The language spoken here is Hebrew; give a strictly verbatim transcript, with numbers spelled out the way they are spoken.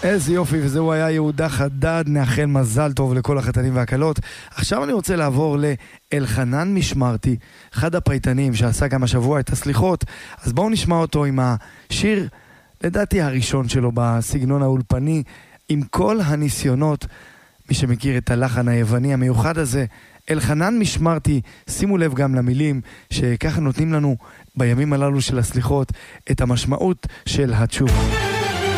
איזה יופי, וזהו היה יהודה חדד, נאחל מזל טוב לכל החתנים והקלות. עכשיו אני רוצה לעבור לאלחנן משמרתי, אחד הפייטנים שעשה גם השבוע את הסליחות, אז בואו נשמע אותו עם השיר, לדעתי הראשון שלו בסגנון האולפני, עם כל הניסיונות, מי שמכיר את הלחן היווני המיוחד הזה, אלחנן משמרתי, שימו לב גם למילים שככה נותנים לנו בימים הללו של הסליחות את המשמעות של התשובה.